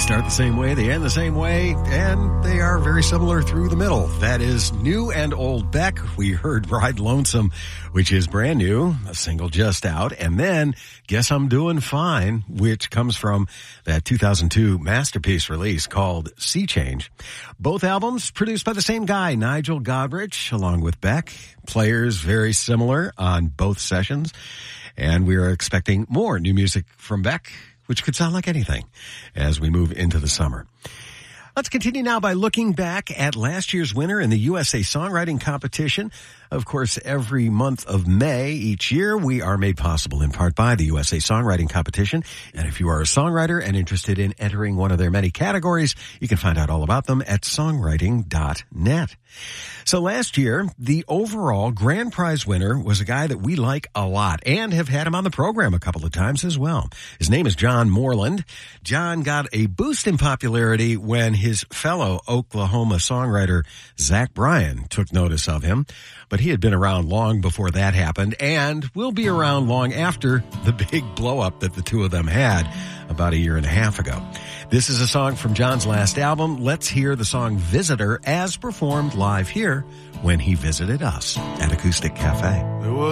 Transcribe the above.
start the same way, they end the same way, and they are very similar through the middle. That is New and Old Beck. We heard Ride Lonesome, which is brand new, a single just out, and then Guess I'm Doing Fine, which comes from that 2002 masterpiece release called Sea Change. Both albums produced by the same guy, Nigel Godrich, along with Beck. Players very similar on both sessions, and we are expecting more new music from Beck, which could sound like anything as we move into the summer. Let's continue now by looking back at last year's winner in the USA Songwriting Competition. Of course, every month of May each year, we are made possible in part by the USA Songwriting Competition. And if you are a songwriter and interested in entering one of their many categories, you can find out all about them at songwriting.net. So last year, the overall grand prize winner was a guy that we like a lot and have had him on the program a couple of times as well. His name is John Moreland. John got a boost in popularity when his fellow Oklahoma songwriter Zach Bryan took notice of him. But he had been around long before that happened and will be around long after the big blow up that the two of them had about a year and a half ago. This is a song from John's last album. Let's hear the song Visitor as performed live here when he visited us at Acoustic Cafe.